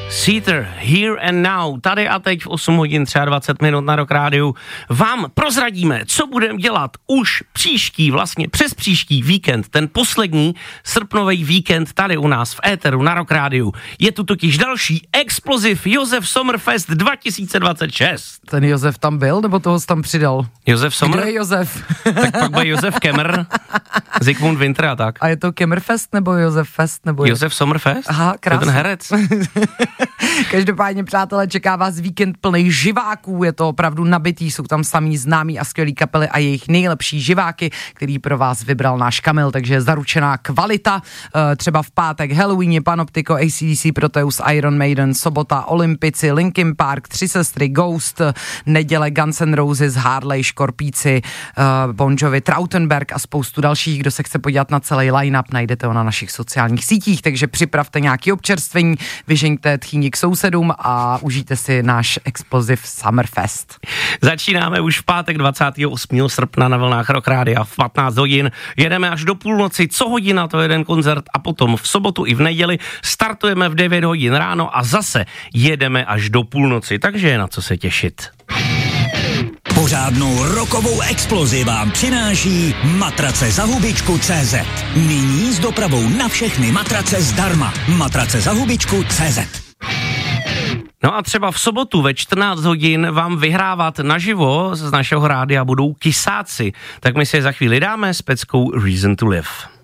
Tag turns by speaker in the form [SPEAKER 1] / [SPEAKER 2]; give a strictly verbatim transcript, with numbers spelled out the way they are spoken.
[SPEAKER 1] Seether, Here and Now, tady a teď v osm hodin dvacet tři minut na Rock Rádiu vám prozradíme, co budeme dělat už příští, vlastně přes příští víkend, ten poslední srpnový víkend tady u nás v éteru na Rock Rádiu. Je tu totiž další Explosive Josef Sommerfest dva tisíce dvacet šest.
[SPEAKER 2] Ten Josef tam byl, nebo toho jsi tam přidal?
[SPEAKER 1] Josef Sommer?
[SPEAKER 2] Kdo je Josef?
[SPEAKER 1] Tak pak byl Josef Kemmer, Zikmund Winter a tak.
[SPEAKER 2] A je to Kemmerfest nebo Josef Fest? Nebo je...
[SPEAKER 1] Josef Sommerfest?
[SPEAKER 2] Aha, krásný.
[SPEAKER 1] To je ten herec.
[SPEAKER 2] Každopádně, přátelé, čeká vás víkend plný živáků, je to opravdu nabitý, jsou tam samý známí a skvělý kapely a jejich nejlepší živáky, který pro vás vybral náš Kamil, takže je zaručená kvalita. Třeba v pátek Halloween, Panoptico, A C D C, Proteus, Iron Maiden, sobota Olympici, Linkin Park, Tři sestry, Ghost, neděle Guns N' Roses, Harley, Škorpíci, Bon Jovi, Trautenberg a spoustu dalších. Kdo se chce podívat na celý line-up, najdete ho na našich sociálních sítích, takže připravte nějaký občerstvení, vyžeňte tchýni k sousedům a užijte si náš Explosive Summerfest.
[SPEAKER 1] Začínáme už v pátek dvacátého osmého srpna na vlnách Rock Rádia v patnáct hodin. Jedeme až do půlnoci, co hodina, to je jeden koncert a potom v sobotu i v neděli startujeme v devět hodin ráno a zase jedeme až do půlnoci, takže je na co se těšit.
[SPEAKER 3] Pořádnou rokovou explozi vám přináší matrace za hubičku tečka cé zet. Nyní s dopravou na všechny matrace zdarma. Matrace za hubičku tečka cé zet.
[SPEAKER 1] No a třeba v sobotu ve čtrnáct hodin vám vyhrávat naživo z našeho rádia budou Kysáci. Tak my si je za chvíli dáme s peckou Reason to Live.